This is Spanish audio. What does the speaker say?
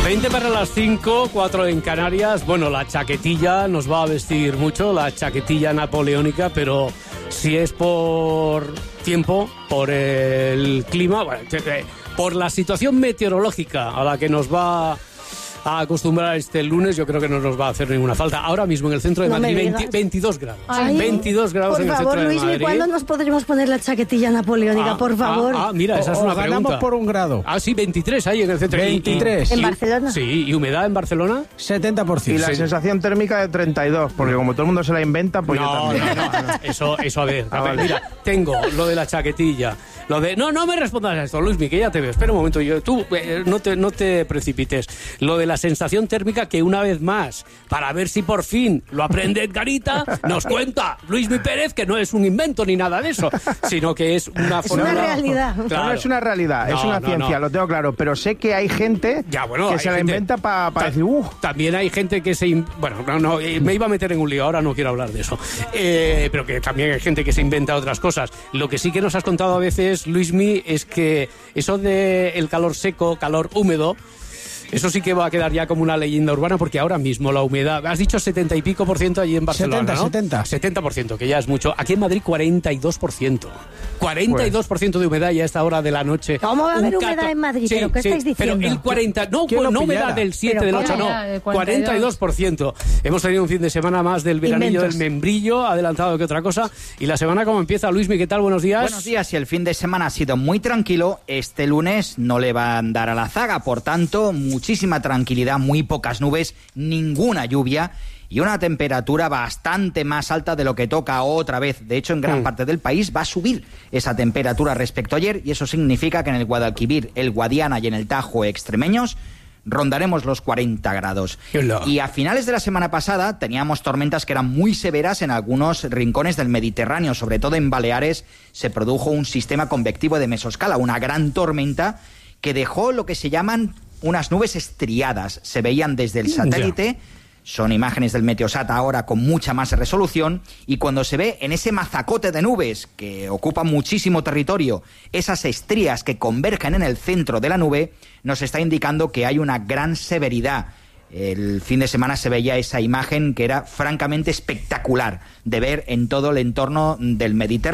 20 para las 5, 4 en Canarias. Bueno, la chaquetilla nos va a vestir mucho, la chaquetilla napoleónica, pero si es por tiempo, por el clima, bueno, por la situación meteorológica a la que nos va a acostumbrar este lunes, yo creo que no nos va a hacer ninguna falta. Ahora mismo en el centro de Madrid, 22 grados. Ay, 22 grados en el centro de Madrid. Por favor, Luismi, ¿cuándo nos podremos poner la chaquetilla napoleónica, por favor? Mira, esa es una ganamos pregunta. por 1 grado. Sí, 23 ahí en el centro. 23. ¿En Barcelona? Sí, ¿y humedad en Barcelona? 70%. Y la sensación térmica de 32, porque como todo el mundo se la inventa, pues yo también. No. Eso, a ver, Vale. mira, tengo lo de la chaquetilla, lo de... No me respondas a esto, Luismi, que ya te veo. Espera un momento, tú no te precipites. Lo de la sensación térmica, que una vez más, para ver si por fin lo aprende Edgarita, nos cuenta Luismi Pérez que no es un invento ni nada de eso, sino que es una fórmula... una realidad. Claro. No es una realidad, es una ciencia, lo tengo claro, pero sé que hay gente que hay se la gente- inventa para decir, También hay gente que se... me iba a meter en un lío, ahora no quiero hablar de eso. Pero que también hay gente que se inventa otras cosas. Lo que sí que nos has contado a veces, Luismi, es que eso de el calor seco, calor húmedo, eso sí que va a quedar ya como una leyenda urbana, porque ahora mismo la humedad... Has dicho 70 y pico % allí en Barcelona, 70. 70%, que ya es mucho. Aquí en Madrid, 42%. 42% de humedad ya a esta hora de la noche. ¿Cómo va a haber humedad en Madrid? ¿Pero qué estáis diciendo? Pero el 40... No, ¿Quién lo no humedad pillara? del 7, Pero del ¿cómo? 8, no. 42%. Hemos tenido un fin de semana más del veranillo Inventos. del membrillo, adelantado que otra cosa. Y la semana, ¿cómo empieza? Luismi, ¿qué tal? Buenos días. Buenos días, y el fin de semana ha sido muy tranquilo. Este lunes no le va a andar a la zaga, por tanto, muchísima tranquilidad, muy pocas nubes, ninguna lluvia y una temperatura bastante más alta de lo que toca otra vez. De hecho, en gran parte del país va a subir esa temperatura respecto a ayer, y eso significa que en el Guadalquivir, el Guadiana y en el Tajo extremeños rondaremos los 40 grados. Hola. Y a finales de la semana pasada teníamos tormentas que eran muy severas en algunos rincones del Mediterráneo, sobre todo en Baleares se produjo un sistema convectivo de mesoscala, una gran tormenta que dejó lo que se llaman unas nubes estriadas. Se veían desde el satélite, son imágenes del Meteosat ahora con mucha más resolución, y cuando se ve en ese mazacote de nubes que ocupa muchísimo territorio, esas estrías que convergen en el centro de la nube, nos está indicando que hay una gran severidad. El fin de semana se veía esa imagen que era francamente espectacular de ver en todo el entorno del Mediterráneo.